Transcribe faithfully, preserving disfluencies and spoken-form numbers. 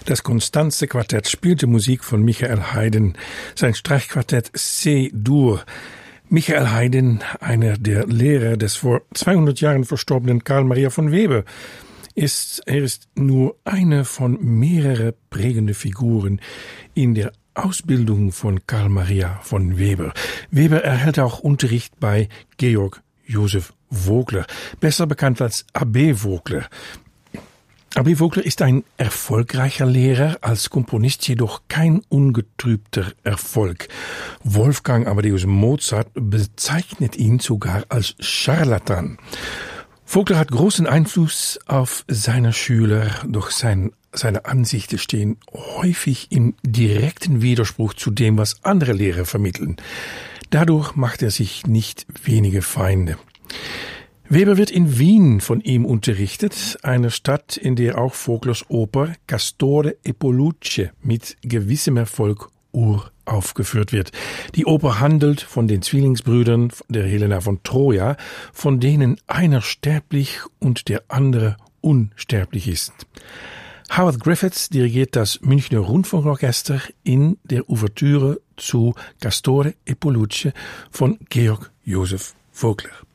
Das Constanze Quartett spielte Musik von Michael Haydn, sein Streichquartett C-Dur. Michael Haydn, einer der Lehrer des vor zweihundert Jahren verstorbenen Carl Maria von Weber, ist, er ist nur eine von mehreren prägenden Figuren in der Ausbildung von Carl Maria von Weber. Weber erhält auch Unterricht bei Georg Josef Vogler, besser bekannt als A B Vogler. A B Vogler ist ein erfolgreicher Lehrer, als Komponist jedoch kein ungetrübter Erfolg. Wolfgang Amadeus Mozart bezeichnet ihn sogar als Scharlatan. Vogler hat großen Einfluss auf seine Schüler, doch sein, seine Ansichten stehen häufig im direkten Widerspruch zu dem, was andere Lehrer vermitteln. Dadurch macht er sich nicht wenige Feinde. Weber wird in Wien von ihm unterrichtet, einer Stadt, in der auch Voglers Oper Castore e Polluce mit gewissem Erfolg uraufgeführt wird. Die Oper handelt von den Zwillingsbrüdern der Helena von Troja, von denen einer sterblich und der andere unsterblich ist. Howard Griffiths dirigiert das Münchner Rundfunkorchester in der Ouvertüre zu Castore e Polluce von Georg Josef Vogler.